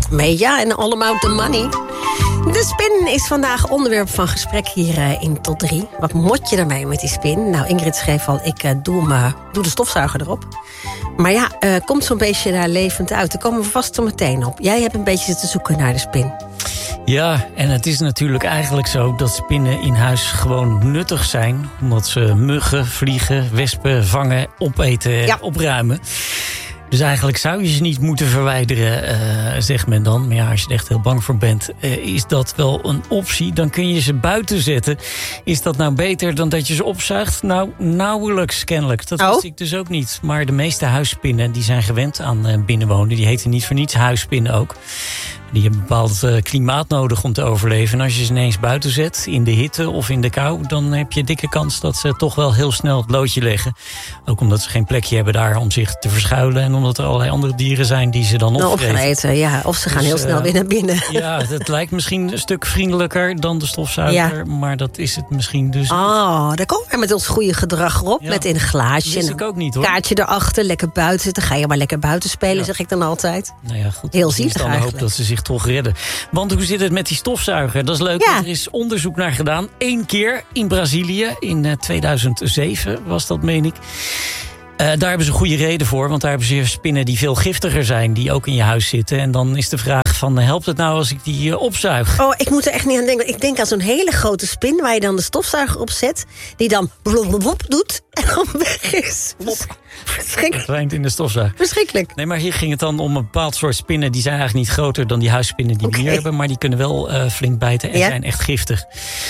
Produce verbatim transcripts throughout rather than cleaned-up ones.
mee. Ja, en all about the money. De spin is vandaag onderwerp van gesprek hier uh, in Tot drie. Wat moet je ermee met die spin? Nou, Ingrid schreef al, ik uh, doe, hem, uh, doe de stofzuiger erop. Maar ja, uh, komt zo'n beestje daar levend uit? Daar komen we vast zo meteen op. Jij hebt een beetje zitten zoeken naar de spin. Ja, en het is natuurlijk eigenlijk zo dat spinnen in huis gewoon nuttig zijn. Omdat ze muggen, vliegen, wespen vangen, opeten, ja. opruimen. Dus eigenlijk zou je ze niet moeten verwijderen, uh, zegt men dan. Maar ja, als je er echt heel bang voor bent, uh, is dat wel een optie. Dan kun je ze buiten zetten. Is dat nou beter dan dat je ze opzuigt? Nou, nauwelijks kennelijk. Dat oh. wist ik dus ook niet. Maar de meeste huisspinnen die zijn gewend aan uh, binnenwonen. Die heten niet voor niets huisspinnen ook. Die hebben een bepaald uh, klimaat nodig om te overleven. En als je ze ineens buiten zet, in de hitte of in de kou, dan heb je dikke kans dat ze toch wel heel snel het loodje leggen. Ook omdat ze geen plekje hebben daar om zich te verschuilen. En omdat er allerlei andere dieren zijn die ze dan nou, opvreten. opvreten, ja. Of ze gaan dus, heel snel uh, weer naar binnen. Ja, het lijkt misschien een stuk vriendelijker dan de stofzuiger. Ja. Maar dat is het misschien dus. Oh, daar komen we met ons goede gedrag op. Ja. Met in een glaasje. Dat wist ik ook niet, hoor. Kaartje erachter, lekker buiten zitten. Ga je maar lekker buiten spelen, ja. zeg ik dan altijd. Nou ja, goed. Heel zielig eigenlijk. Ik hoop dat ze zich toch redden. Want hoe zit het met die stofzuiger? Dat is leuk, ja. er is onderzoek naar gedaan. Eén keer in Brazilië, in tweeduizend zeven was dat, meen ik. Uh, daar hebben ze een goede reden voor, want daar hebben ze spinnen die veel giftiger zijn, die ook in je huis zitten. En dan is de vraag van, helpt het nou als ik die uh, opzuig? Oh, ik moet er echt niet aan denken. Ik denk aan zo'n hele grote spin waar je dan de stofzuiger op zet, die dan blop doet en dan weg is. Verschrikkelijk. Verdwijnt in de stofzuiger. Verschrikkelijk. Nee, maar hier ging het dan om een bepaald soort spinnen. Die zijn eigenlijk niet groter dan die huisspinnen die okay. we hier hebben, maar die kunnen wel uh, flink bijten en ja? zijn echt giftig.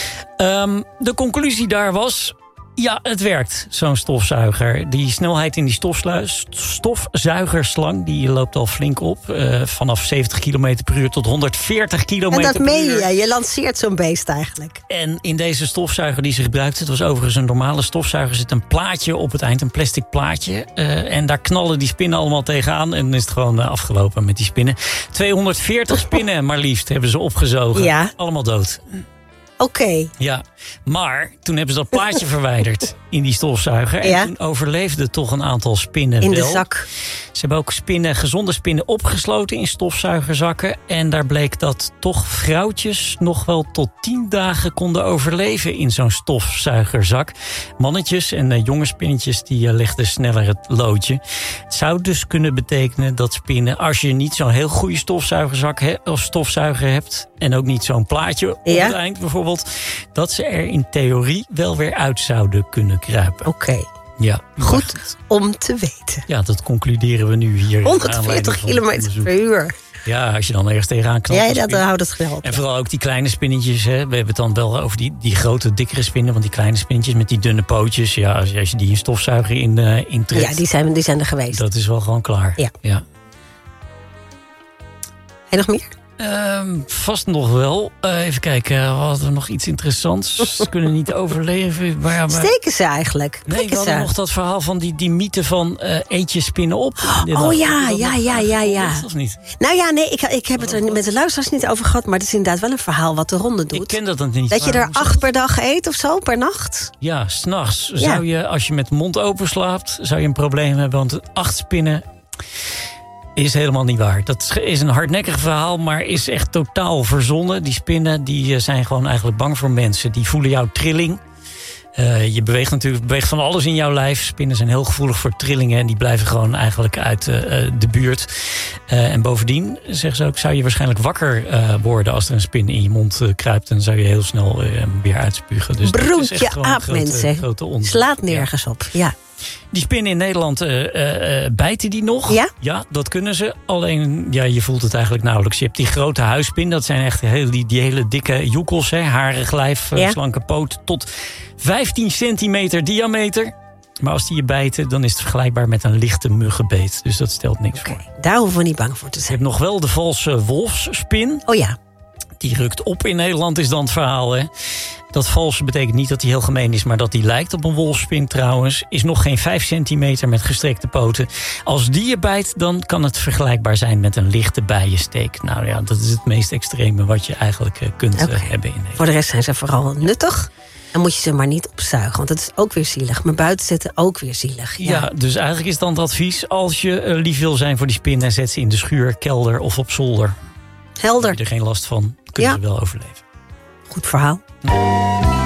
Um, de conclusie daar was, ja, het werkt, zo'n stofzuiger. Die snelheid in die stofzuigerslang, die loopt al flink op. Uh, vanaf zeventig kilometer per uur tot honderdveertig kilometer per uur. En dat meen je, je lanceert zo'n beest eigenlijk. En in deze stofzuiger die ze gebruikt, het was overigens een normale stofzuiger, zit een plaatje op het eind, een plastic plaatje. Uh, en daar knallen die spinnen allemaal tegenaan. En dan is het gewoon uh, afgelopen met die spinnen. tweehonderdveertig spinnen maar liefst hebben ze opgezogen. Ja. Allemaal dood. Oké. Okay. Ja, maar toen hebben ze dat plaatje verwijderd in die stofzuiger. En ja? toen overleefden toch een aantal spinnen in wel. de zak. Ze hebben ook spinnen, gezonde spinnen opgesloten in stofzuigerzakken. En daar bleek dat toch vrouwtjes nog wel tot tien dagen konden overleven in zo'n stofzuigerzak. Mannetjes en uh, jonge spinnetjes die uh, legden sneller het loodje. Het zou dus kunnen betekenen dat spinnen, als je niet zo'n heel goede stofzuigerzak he- of stofzuiger hebt en ook niet zo'n plaatje op ja? het eind bijvoorbeeld, dat ze er in theorie wel weer uit zouden kunnen kruipen. Oké. Okay. Ja, goed om te weten. Ja, dat concluderen we nu hier. honderdveertig kilometer per uur. Ja, als je dan ergens tegenaan knalt. Ja, dat houdt het geweld. En vooral ook die kleine spinnetjes. Hè. We hebben het dan wel over die, die grote, dikkere spinnen. Want die kleine spinnetjes met die dunne pootjes. Ja, als je, als je die in stofzuiger in, uh, intrekt. Ja, die zijn, die zijn er geweest. Dat is wel gewoon klaar. Ja. ja. En nog meer? Uh, vast nog wel. Uh, even kijken, we hadden nog iets interessants. Ze kunnen niet overleven. Maar ja, maar... Steken ze eigenlijk? Nee, we hadden ze? nog dat verhaal van die, die mythe van uh, eet je spinnen op. Oh dag. ja, ja, ja, ja, ja. Of niet? Nou ja, nee, ik, ik heb het er met de luisteraars niet over gehad. Maar het is inderdaad wel een verhaal wat de ronde doet. Ik ken dat dan niet. Dat je er acht per dag eet of zo, per nacht? Ja, 's nachts. Ja. Zou je, als je met de mond open slaapt, zou je een probleem hebben. Want acht spinnen is helemaal niet waar. Dat is een hardnekkig verhaal, maar is echt totaal verzonnen. Die spinnen die zijn gewoon eigenlijk bang voor mensen. Die voelen jouw trilling. Uh, je beweegt natuurlijk beweegt van alles in jouw lijf. Spinnen zijn heel gevoelig voor trillingen en die blijven gewoon eigenlijk uit uh, de buurt. Uh, en bovendien, zeggen ze ook, zou je waarschijnlijk wakker uh, worden als er een spin in je mond uh, kruipt. En zou je heel snel uh, weer uitspugen. Dus broertje aap, mensen. Grote slaat nergens ja. op. Ja. Die spinnen in Nederland uh, uh, bijten die nog. Ja? Ja, dat kunnen ze. Alleen, ja, je voelt het eigenlijk nauwelijks. Je hebt die grote huisspin. Dat zijn echt heel, die, die hele dikke joekels. Hè, harig lijf, ja? slanke poot. Tot vijftien centimeter diameter. Maar als die je bijten, dan is het vergelijkbaar met een lichte muggenbeet. Dus dat stelt niks okay, voor. Daar hoeven we niet bang voor te zijn. Je hebt nog wel de valse wolfsspin. Oh ja. Die rukt op in Nederland, is dan het verhaal, hè. Dat valse betekent niet dat hij heel gemeen is, maar dat hij lijkt op een wolfspin trouwens. Is nog geen vijf centimeter met gestrekte poten. Als die je bijt, dan kan het vergelijkbaar zijn met een lichte bijensteek. Nou ja, dat is het meest extreme wat je eigenlijk kunt okay. hebben in Nederland. Voor de rest zijn ze vooral nuttig. Dan moet je ze maar niet opzuigen, want dat is ook weer zielig. Maar buiten zetten ook weer zielig. Ja, ja dus eigenlijk is dan het advies, als je lief wil zijn voor die spinnen, zet ze in de schuur, kelder of op zolder. Helder. Heb je er geen last van, kunnen Ja. ze wel overleven. Goed verhaal.